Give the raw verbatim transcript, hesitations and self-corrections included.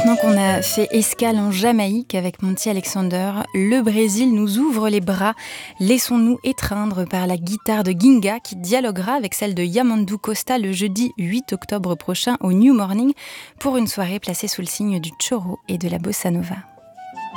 Maintenant qu'on a fait escale en Jamaïque avec Monty Alexander, le Brésil nous ouvre les bras. Laissons-nous étreindre par la guitare de Ginga qui dialoguera avec celle de Yamandu Costa le jeudi huit octobre prochain au New Morning pour une soirée placée sous le signe du choro et de la bossa nova.